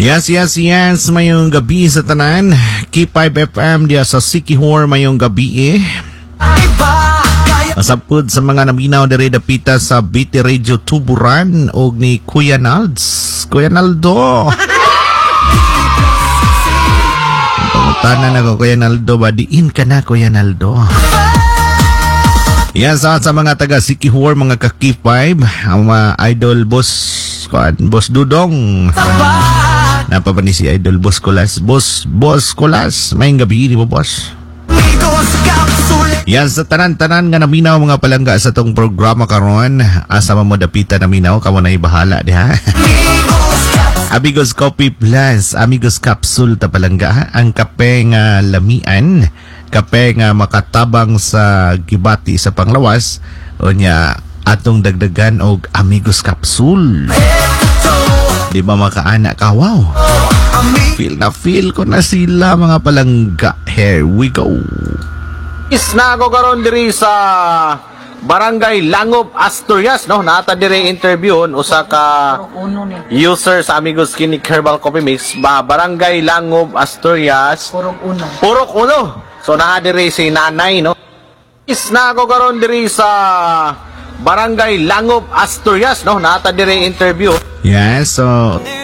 Yes. Mayong gabi sa tanan. K5 FM dia sa Sikihor mayong gabi Asapud sa mga naminaw diri dapita sa BT Radio Tuburan og ni Kuya Nalds. Kuya Naldo. Tanan ako Kuya Naldo, badiin ka na Kuya Naldo. Yan sa mga taga Sikihor, mga ka-K5, ang mga idol boss Dudong. Napa ba ni si idol Boss Colas? Boss Colas, may gabi ni mo boss. Yan sa tanan-tanan nga naminaw mga palangga sa tong programa karon, asa mo dapita naminaw kamo na ibahala diha. Amigos Coffee Plus, Amigos Capsule ta palangga, ang kape nga lamian, kape nga makatabang sa gibati sa panglawas, unya atong dagdagan og Amigos Capsule. Di ba makaanak ka? Wow! Feel ko na sila mga palangga. Here we go. Na ako karon diri sa Barangay Langop, Asturias, no? Naata diri interview usa ka user sa Amigos Clinic Herbal Coffee Mix Barangay Langop, Asturias. Purok uno. So naa diri si nanay, no? Na ako karon diri sa Barangay Langop, Asturias, no? Naata diri interview. Yes, so